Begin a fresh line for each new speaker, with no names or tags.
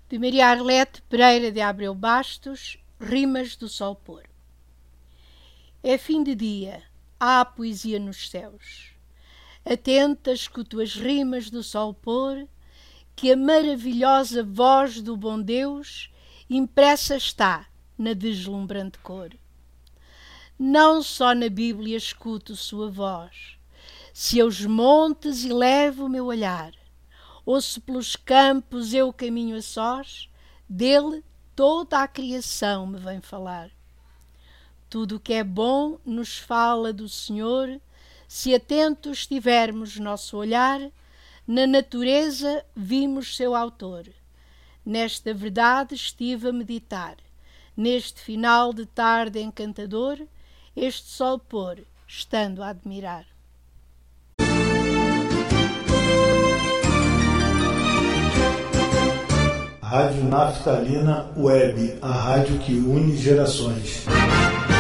de Maria Arlete Pereira de Abreu Bastos, Rimas do Sol Pôr. É fim de dia, há poesia nos céus. Atenta, escuto as rimas do sol pôr, que a maravilhosa voz do bom Deus impressa está na deslumbrante cor. Não só na Bíblia escuto sua voz, se aos montes elevo o meu olhar, ou se pelos campos eu caminho a sós, dele toda a criação me vem falar. Tudo o que é bom nos fala do Senhor, se atentos tivermos nosso olhar, na natureza vimos seu autor. Nesta verdade estive a meditar, neste final de tarde encantador, este sol pôr, estando a admirar.
Rádio Naftalina Web, a rádio que une gerações.